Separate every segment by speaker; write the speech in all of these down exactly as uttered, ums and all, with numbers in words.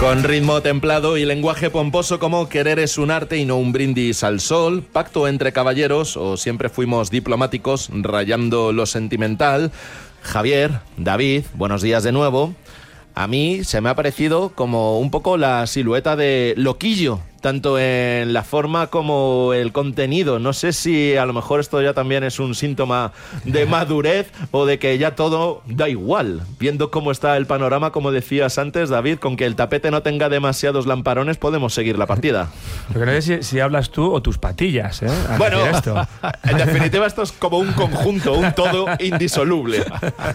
Speaker 1: Con ritmo templado y lenguaje pomposo como querer es un arte y no un brindis al sol, pacto entre caballeros o siempre fuimos diplomáticos rayando lo sentimental. Javier, David, buenos días de nuevo. A mí se me ha parecido como un poco la silueta de Loquillo, tanto en la forma como el contenido. No sé si a lo mejor esto ya también es un síntoma de madurez o de que ya todo da igual. Viendo cómo está el panorama, como decías antes, David, con que el tapete no tenga demasiados lamparones, podemos seguir la partida.
Speaker 2: Lo que no sé si, si hablas tú o tus patillas, ¿eh? Al
Speaker 1: bueno,
Speaker 2: decir esto.
Speaker 1: En definitiva esto es como un conjunto, un todo indisoluble.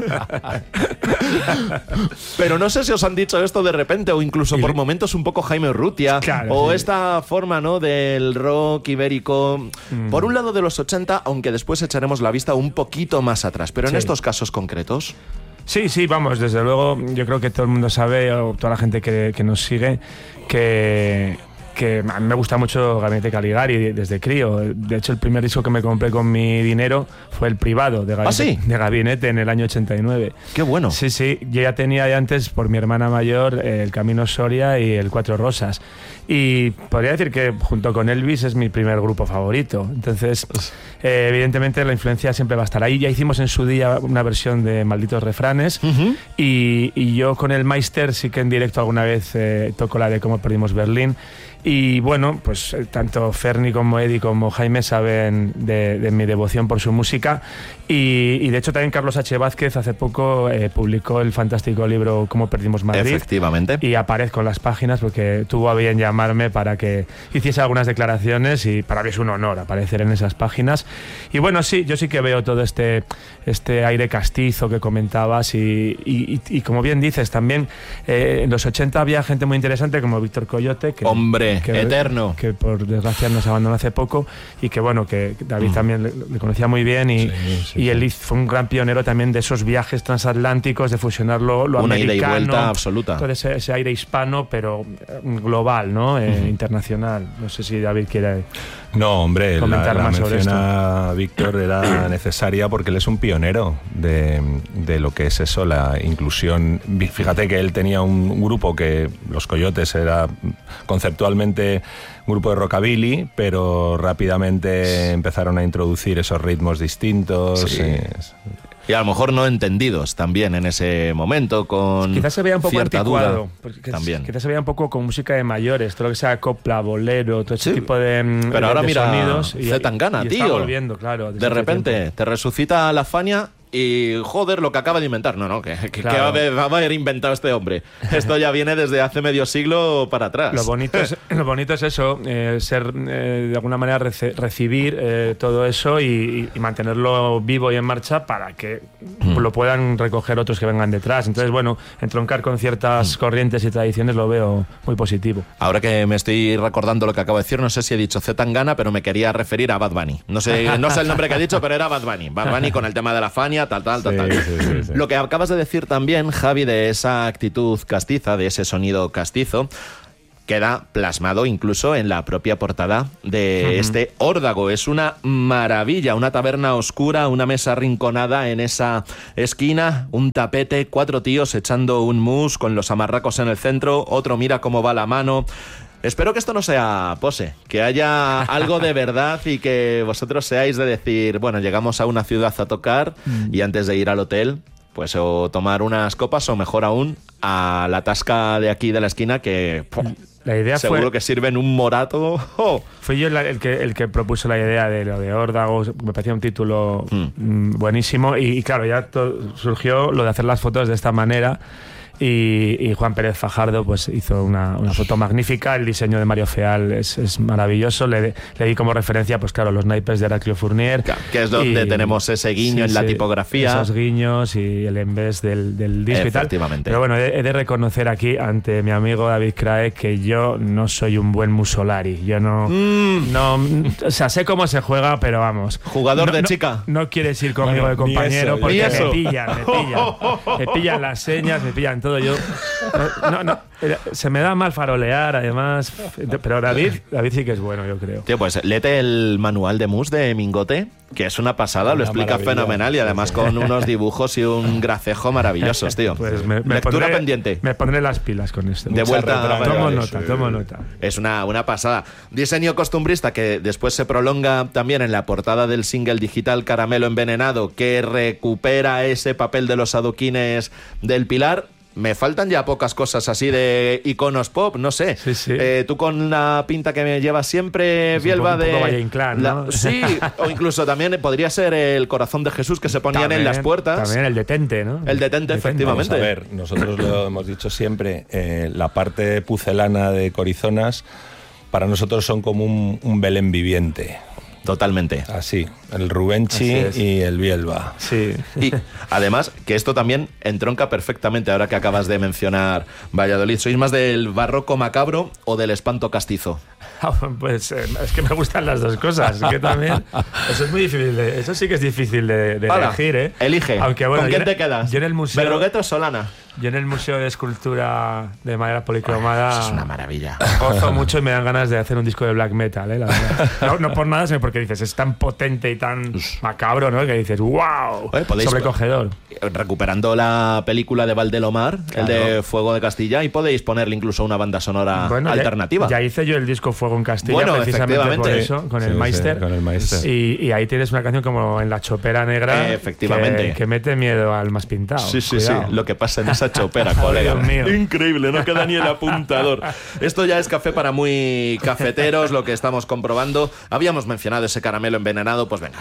Speaker 1: Pero no sé si os han dicho esto de repente o incluso por momentos un poco Jaime Urrutia, claro, o sí. esta forma, ¿no?, del rock ibérico, mm. por un lado de los ochenta, aunque después echaremos la vista un poquito más atrás, pero en sí. estos casos concretos.
Speaker 2: Sí, sí, vamos, desde luego yo creo que todo el mundo sabe, o toda la gente que, que nos sigue, que... que a mí me gusta mucho Gabinete Caligari desde crío. De hecho, el primer disco que me compré con mi dinero fue el privado de Gabinete,
Speaker 1: ¿Ah, sí?
Speaker 2: de Gabinete en el año ochenta y nueve.
Speaker 1: ¡Qué bueno!
Speaker 2: Sí, sí. Yo ya tenía de antes, por mi hermana mayor, el Camino Soria y el Cuatro Rosas. Y podría decir que junto con Elvis es mi primer grupo favorito. Entonces, eh, evidentemente la influencia siempre va a estar ahí. Ya hicimos en su día una versión de Malditos Refranes. Uh-huh. y, y yo con el Meister sí que en directo alguna vez eh, toco la de Cómo perdimos Berlín. Y bueno, pues tanto Ferni como Eddie como Jaime saben de, de mi devoción por su música. Y, y de hecho también Carlos H. Vázquez hace poco eh, publicó el fantástico libro Cómo perdimos Madrid.
Speaker 1: Efectivamente.
Speaker 2: Y aparezco en las páginas porque tuvo a bien llamarme para que hiciese algunas declaraciones y para mí es un honor aparecer en esas páginas. Y bueno, sí, yo sí que veo todo este, este aire castizo que comentabas y, y, y, y como bien dices, también eh, en los ochenta había gente muy interesante como Víctor Coyote. Que,
Speaker 1: ¡Hombre,
Speaker 2: que,
Speaker 1: eterno!
Speaker 2: Que por desgracia nos abandonó hace poco y que bueno, que David mm. también le, le conocía muy bien y, sí, sí, y él fue un gran pionero también de esos viajes transatlánticos, de fusionar lo, lo
Speaker 1: Una
Speaker 2: americano.
Speaker 1: Una ida y vuelta absoluta.
Speaker 2: Todo ese, ese aire hispano, pero global, ¿no? Eh, uh-huh. Internacional. No sé si David quiere
Speaker 3: No, hombre,
Speaker 2: comentar
Speaker 3: la, la
Speaker 2: más sobre
Speaker 3: mención
Speaker 2: esto.
Speaker 3: a Víctor era necesaria porque él es un pionero de, de lo que es eso, la inclusión. Fíjate que él tenía un grupo que, Los Coyotes, era conceptualmente un grupo de rockabilly, pero rápidamente empezaron a introducir esos ritmos distintos.
Speaker 1: Sí.
Speaker 3: Eh,
Speaker 1: Y a lo mejor no entendidos también en ese momento, con
Speaker 2: quizás se veía un poco
Speaker 1: cierta
Speaker 2: anticuado,
Speaker 1: duda. También.
Speaker 2: Quizás se veía un poco con música de mayores, todo lo que sea copla, bolero, todo ese sí. tipo de,
Speaker 1: Pero
Speaker 2: de,
Speaker 1: ahora
Speaker 2: de
Speaker 1: mira,
Speaker 2: sonidos.
Speaker 1: Z Tangana,
Speaker 2: y, y
Speaker 1: tío.
Speaker 2: Está volviendo, claro.
Speaker 1: De repente tiempo. Te resucita la Fania y joder lo que acaba de inventar. No, no, que, que, claro. que va a haber inventado este hombre. Esto ya viene desde hace medio siglo para atrás.
Speaker 2: Lo bonito es, lo bonito es eso, eh, ser eh, de alguna manera rece- recibir eh, todo eso y, y mantenerlo vivo y en marcha para que mm. lo puedan recoger otros que vengan detrás. Entonces, bueno, entroncar con ciertas mm. corrientes y tradiciones lo veo muy positivo.
Speaker 1: Ahora que me estoy recordando lo que acabo de decir, no sé si he dicho Z Tangana, pero me quería referir a Bad Bunny. No sé, no sé el nombre que he dicho, pero era Bad Bunny. Bad Bunny con el tema de la Fania, tal, tal, tal, sí, tal. Sí, sí, sí. Lo que acabas de decir también, Javi, de esa actitud castiza, de ese sonido castizo, queda plasmado incluso en la propia portada de uh-huh. este órdago. Es una maravilla, una taberna oscura, una mesa rinconada en esa esquina, un tapete, cuatro tíos echando un mus con los amarracos en el centro, otro mira cómo va la mano. Espero que esto no sea pose, que haya algo de verdad y que vosotros seáis de decir, bueno, llegamos a una ciudad a tocar mm. y antes de ir al hotel, pues o tomar unas copas o mejor aún a la tasca de aquí de la esquina que ¡pum!
Speaker 2: La idea
Speaker 1: seguro
Speaker 2: fue,
Speaker 1: que sirven un morato. ¡Oh!
Speaker 2: Fui yo el, el, que, el que propuso la idea de lo de órdagos, me parecía un título mm. buenísimo y, y claro, ya to, surgió lo de hacer las fotos de esta manera. Y, y Juan Pérez Fajardo pues hizo una, una foto magnífica. El diseño de Mario Feal es, es maravilloso. Le, le di como referencia, pues claro, los naipes de Heraclio Fournier,
Speaker 1: que es donde y, tenemos ese guiño sí, en la tipografía,
Speaker 2: esos guiños y el embés del, del disco y tal. Pero bueno, he, he de reconocer aquí ante mi amigo David Crae que yo no soy un buen Musolari. Yo no, mm. no, o sea, sé cómo se juega, pero vamos.
Speaker 1: Jugador
Speaker 2: no,
Speaker 1: de
Speaker 2: no,
Speaker 1: chica.
Speaker 2: No quieres ir conmigo bueno, de compañero
Speaker 3: eso,
Speaker 2: porque
Speaker 1: eso.
Speaker 2: me pillan, me pillan, me pillan las señas, me pillan todo. todo. Yo no, no, no, se me da mal farolear, además. Pero David, David sí que es bueno, yo creo.
Speaker 1: Tío, pues léete el manual de mus de Mingote, que es una pasada, una lo explica maravilla. Fenomenal y además con unos dibujos y un gracejo maravillosos, tío.
Speaker 2: Pues me, me
Speaker 1: Lectura
Speaker 2: pondré,
Speaker 1: pendiente.
Speaker 2: Me pondré las pilas con esto.
Speaker 1: De vuelta.
Speaker 2: Tomo nota, tomo nota.
Speaker 1: Es una, una pasada. Diseño costumbrista que después se prolonga también en la portada del single digital Caramelo Envenenado, que recupera ese papel de los adoquines del Pilar. Me faltan ya pocas cosas así de iconos pop, no sé.
Speaker 2: Sí, sí.
Speaker 1: Eh, tú con la pinta que me llevas siempre, es Bielba,
Speaker 2: un poco,
Speaker 1: de...
Speaker 2: Un poco Valle Inclán, ¿no?
Speaker 1: La, sí, o incluso también podría ser el corazón de Jesús que se ponían también, en las puertas.
Speaker 2: También el detente, ¿no?
Speaker 1: El detente, efectivamente.
Speaker 3: Vamos a ver, nosotros lo hemos dicho siempre, eh, la parte pucelana de Corizonas para nosotros son como un, un Belén viviente.
Speaker 1: Totalmente.
Speaker 3: Así, el Rubenchi y el Bielba.
Speaker 2: Sí.
Speaker 1: Y además, que esto también entronca perfectamente ahora que acabas de mencionar Valladolid. ¿Sois más del barroco macabro o del espanto castizo?
Speaker 2: Pues eh, es que me gustan las dos cosas. Que también, eso es muy difícil. De, eso sí que es difícil de, de
Speaker 1: Ahora,
Speaker 2: elegir, ¿eh?
Speaker 1: Elige.
Speaker 2: Aunque, bueno,
Speaker 1: ¿Con quién
Speaker 2: yo,
Speaker 1: te quedas?
Speaker 2: Yo en el museo.
Speaker 1: ¿Berruguete o Solana?
Speaker 2: Yo en el Museo de Escultura de Madera Policromada.
Speaker 1: Eso es una maravilla.
Speaker 2: Gozo mucho y me dan ganas de hacer un disco de black metal, ¿eh? La verdad. No, no por nada, sino porque dices, es tan potente y tan macabro, ¿no? Que dices, ¡wow!
Speaker 1: Oye, podéis,
Speaker 2: sobrecogedor.
Speaker 1: Recuperando la película de Valdelomar, claro. El de Fuego de Castilla, y podéis ponerle incluso una banda sonora
Speaker 2: bueno,
Speaker 1: alternativa.
Speaker 2: Ya, ya hice yo el disco Fuego en Castilla,
Speaker 1: bueno,
Speaker 2: precisamente por eso, con
Speaker 3: sí,
Speaker 2: el Meister.
Speaker 3: Sí, con el Meister.
Speaker 2: Y, y ahí tienes una canción como en La Chopera Negra,
Speaker 1: eh, efectivamente.
Speaker 2: Que, que mete miedo al más pintado.
Speaker 1: Sí, sí,
Speaker 2: Cuidado.
Speaker 1: sí. Lo que pasa en esa chopera, colega.
Speaker 2: Dios mío.
Speaker 1: Increíble, no queda ni el apuntador. Esto ya es café para muy cafeteros, lo que estamos comprobando. Habíamos mencionado ese caramelo envenenado, pues venga.